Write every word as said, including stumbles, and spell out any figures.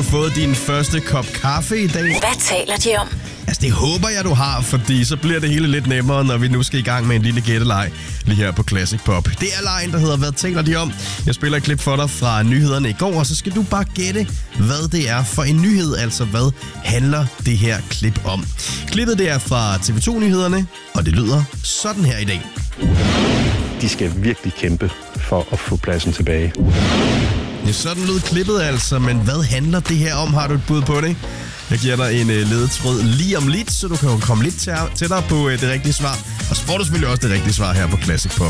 du fået din første kop kaffe i dag? Hvad taler de om? Altså, det håber jeg, du har, fordi så bliver det hele lidt nemmere, når vi nu skal i gang med en lille gætteleg lige her på Classic Pop. Det er lejen, der hedder Hvad taler de om? Jeg spiller et klip for dig fra nyhederne i går, og så skal du bare gætte, hvad det er for en nyhed. Altså, hvad handler det her klip om? Klippet det er fra T V to-nyhederne, og det lyder sådan her i dag. De skal virkelig kæmpe for at få pladsen tilbage. Ja, sådan lød klippet altså, men hvad handler det her om? Har du et bud på det? Jeg giver dig en uh, ledetråd lige om lidt, så du kan komme lidt tæ- tættere på uh, det rigtige svar. Og så får du selvfølgelig også det rigtige svar her på Classic Pop.